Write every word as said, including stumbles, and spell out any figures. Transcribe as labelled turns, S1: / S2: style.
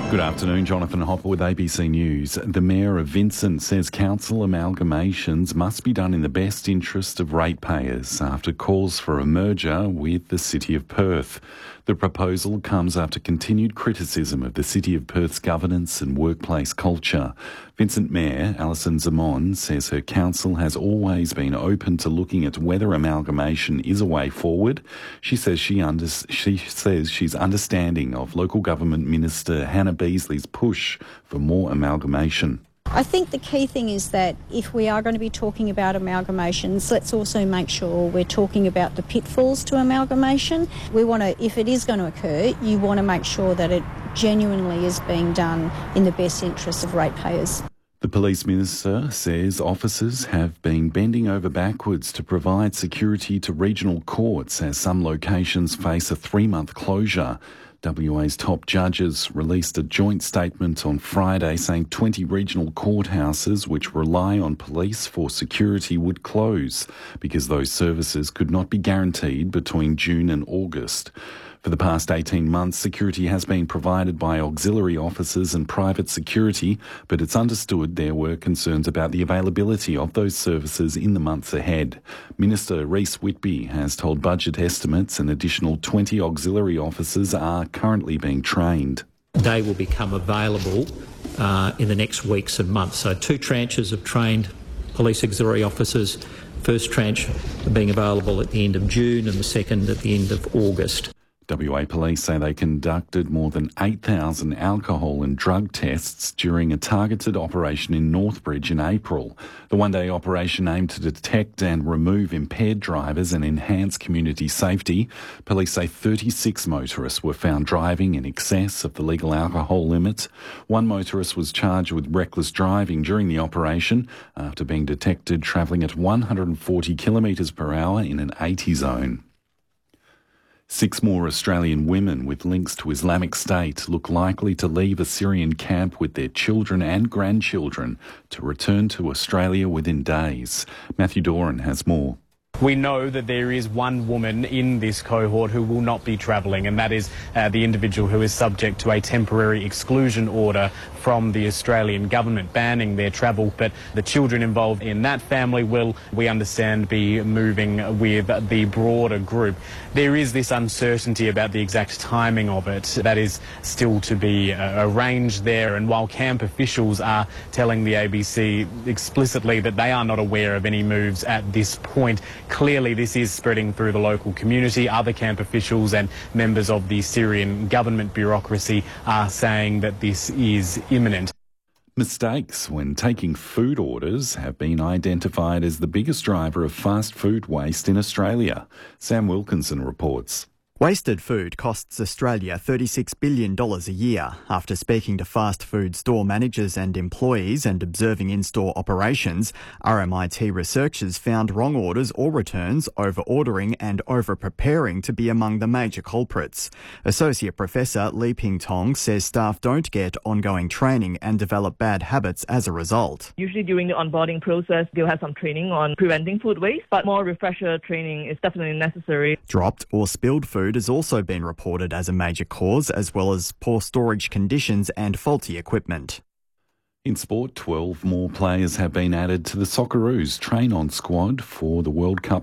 S1: Good afternoon, Jonathan Hopper with A B C News. The Mayor of Vincent says council amalgamations must be done in the best interest of ratepayers after calls for a merger with the City of Perth. The proposal comes after continued criticism of the City of Perth's governance and workplace culture. Vincent Mayor Alison Xamon says her council has always been open to looking at whether amalgamation is a way forward. She says she, under, she says she's understanding of Local Government Minister Hannah Beasley's push for more amalgamation.
S2: I think the key thing is that if we are going to be talking about amalgamations, let's also make sure we're talking about the pitfalls to amalgamation. We want to, if it is going to occur, you want to make sure that it genuinely is being done in the best interest of ratepayers.
S1: The Police Minister says officers have been bending over backwards to provide security to regional courts as some locations face a three-month closure. W A's top judges released a joint statement on Friday saying twenty regional courthouses which rely on police for security would close because those services could not be guaranteed between June and August. For the past eighteen months, security has been provided by auxiliary officers and private security, but it's understood there were concerns about the availability of those services in the months ahead. Minister Reece Whitby has told Budget estimates an additional twenty auxiliary officers are currently being trained.
S3: They will become available uh, in the next weeks and months. So two tranches of trained police auxiliary officers, first tranche being available at the end of June and the second at the end of August.
S1: W A Police say they conducted more than eight thousand alcohol and drug tests during a targeted operation in Northbridge in April. The one-day operation aimed to detect and remove impaired drivers and enhance community safety. Police say thirty-six motorists were found driving in excess of the legal alcohol limit. One motorist was charged with reckless driving during the operation after being detected travelling at one hundred forty kilometres per hour in an eighty zone. Six more Australian women with links to Islamic State look likely to leave a Syrian camp with their children and grandchildren to return to Australia within days. Matthew Doran has more.
S4: We know that there is one woman in this cohort who will not be travelling, and that is uh, the individual who is subject to a temporary exclusion order from the Australian government banning their travel. But the children involved in that family will, we understand, be moving with the broader group. There is this uncertainty about the exact timing of it. That is still to be uh, arranged there. And while camp officials are telling the A B C explicitly that they are not aware of any moves at this point, clearly this is spreading through the local community. Other camp officials and members of the Syrian government bureaucracy are saying that this is imminent.
S1: Mistakes when taking food orders have been identified as the biggest driver of fast food waste in Australia. Sam Wilkinson reports.
S5: Wasted food costs Australia thirty-six billion dollars a year. After speaking to fast food store managers and employees and observing in-store operations, R M I T researchers found wrong orders or returns, over-ordering and over-preparing to be among the major culprits. Associate Professor Lee Ping Tong says staff don't get ongoing training and develop bad habits as a result.
S6: Usually during the onboarding process, they'll have some training on preventing food waste, but more refresher training is definitely necessary.
S5: Dropped or spilled food has also been reported as a major cause, as well as poor storage conditions and faulty equipment.
S1: In sport, twelve more players have been added to the Socceroos train-on squad for the World Cup